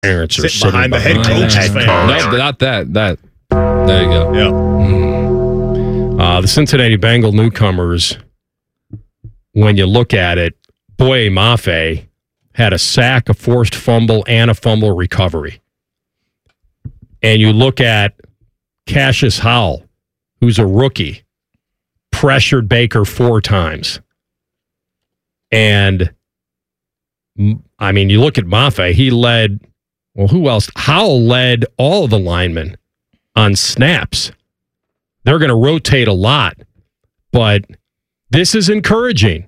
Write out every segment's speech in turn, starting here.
parents are Sit behind the head coach's fan. No, not that. There you go. Yeah. The Cincinnati Bengal newcomers, when you look at it, Boye Mafe had a sack, a forced fumble, and a fumble recovery. And you look at Cassius Howell, who's a rookie, pressured Baker 4 times. And, I mean, you look at Mafe, he led, well, who else? Howell led all of the linemen on snaps. They're going to rotate a lot, but this is encouraging.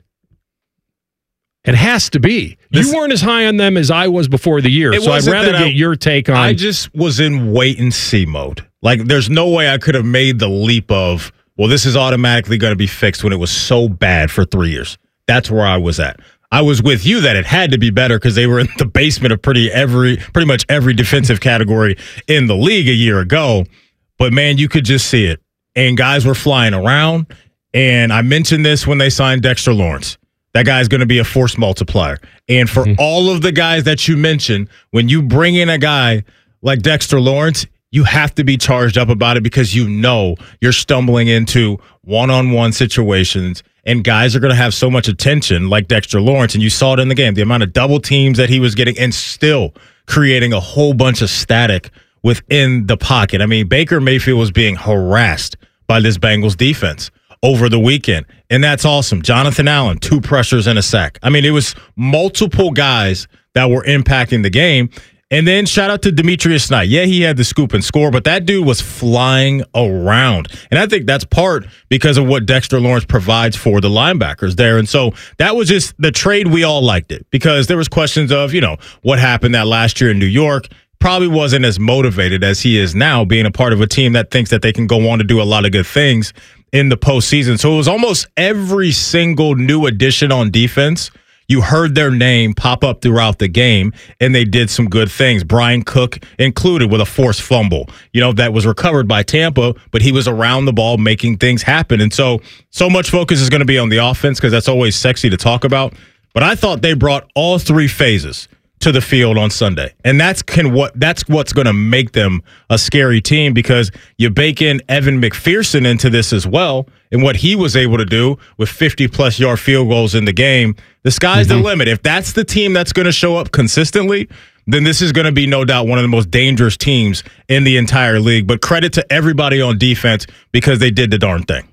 It has to be. You weren't as high on them as I was before the year, so I'd rather get your take on. I just was in wait-and-see mode. Like, there's no way I could have made the leap of, well, this is automatically going to be fixed when it was so bad for 3 years. That's where I was at. I was with you that it had to be better because they were in the basement of pretty much every defensive category in the league a year ago. But, man, you could just see it. And guys were flying around. And I mentioned this when they signed Dexter Lawrence. That guy's going to be a force multiplier. And for all of the guys that you mentioned, when you bring in a guy like Dexter Lawrence, you have to be charged up about it because you know you're stumbling into one-on-one situations, and guys are going to have so much attention like Dexter Lawrence, and you saw it in the game, the amount of double teams that he was getting and still creating a whole bunch of static within the pocket. I mean, Baker Mayfield was being harassed by this Bengals defense over the weekend, and that's awesome. Jonathan Allen, 2 pressures and a sack. I mean, it was multiple guys that were impacting the game. And then shout out to Demetrius Knight. Yeah, he had the scoop and score, but that dude was flying around. And I think that's part because of what Dexter Lawrence provides for the linebackers there. And so that was just the trade. We all liked it because there was questions of, what happened that last year in New York. Probably wasn't as motivated as he is now, being a part of a team that thinks that they can go on to do a lot of good things in the postseason. So it was almost every single new addition on defense. You heard their name pop up throughout the game, and they did some good things. Brian Cook included with a forced fumble, that was recovered by Tampa, but he was around the ball making things happen. And so much focus is going to be on the offense because that's always sexy to talk about. But I thought they brought all 3 phases to the field on Sunday. And that's what's going to make them a scary team because you bake in Evan McPherson into this as well and what he was able to do with 50-plus yard field goals in the game. The sky's the limit. If that's the team that's going to show up consistently, then this is going to be no doubt one of the most dangerous teams in the entire league. But credit to everybody on defense because they did the darn thing.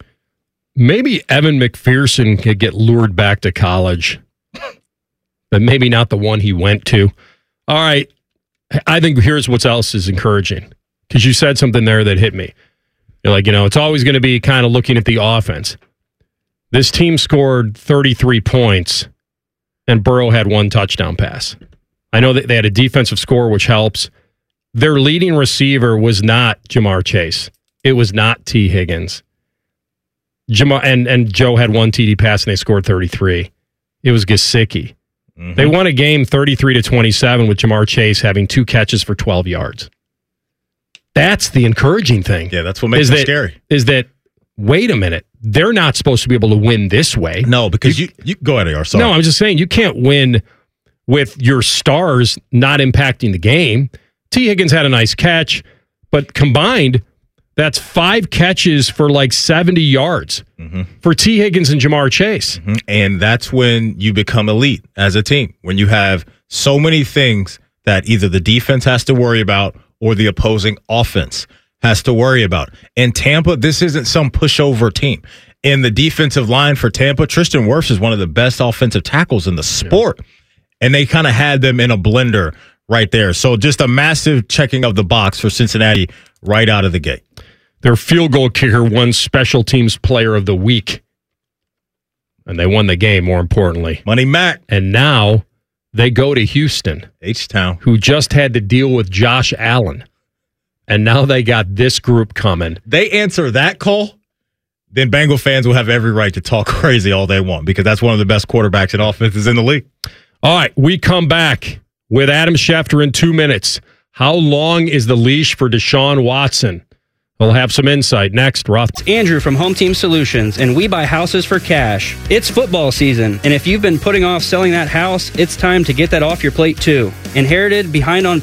Maybe Evan McPherson could get lured back to college. But maybe not the one he went to. All right. I think here's what else is encouraging. Because you said something there that hit me. You're like, it's always going to be kind of looking at the offense. This team scored 33 points, and Burrow had 1 touchdown pass. I know that they had a defensive score, which helps. Their leading receiver was not Jamar Chase. It was not T. Higgins. And Joe had 1 TD pass, and they scored 33. It was Gesicki. They won a game 33-27 with Jamar Chase having 2 catches for 12 yards. That's the encouraging thing. Yeah, that's what makes it scary. Is that, wait a minute, they're not supposed to be able to win this way. No, because you go ahead, AR. Sorry. No, I'm just saying you can't win with your stars not impacting the game. T. Higgins had a nice catch, but combined, that's 5 catches for like 70 yards for T. Higgins and Jamar Chase. And that's when you become elite as a team, when you have so many things that either the defense has to worry about or the opposing offense has to worry about. And Tampa, this isn't some pushover team. In the defensive line for Tampa, Tristan Wirfs is one of the best offensive tackles in the sport. And they kind of had them in a blender right there. So just a massive checking of the box for Cincinnati right out of the gate. Their field goal kicker won Special Teams Player of the Week. And they won the game, more importantly. Money Mac. And now they go to Houston. H-Town. Who just had to deal with Josh Allen. And now they got this group coming. They answer that call, then Bengal fans will have every right to talk crazy all they want because that's one of the best quarterbacks and offenses in the league. All right, we come back with Adam Schefter in 2 minutes. How long is the leash for Deshaun Watson? We'll have some insight next. Roth. It's Andrew from Home Team Solutions, and we buy houses for cash. It's football season, and if you've been putting off selling that house, it's time to get that off your plate too. Inherited, behind on